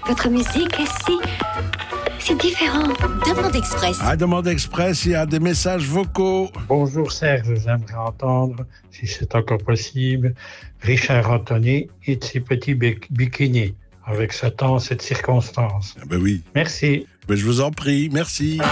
Votre musique est si différente. Demande Express. À Demande Express, il y a des messages vocaux. Bonjour Serge, j'aimerais entendre, si c'est encore possible, Richard Anthony et de ses petits bikinis, avec ce temps, cette circonstance. Ah ben oui. Merci. Ben je vous en prie, merci.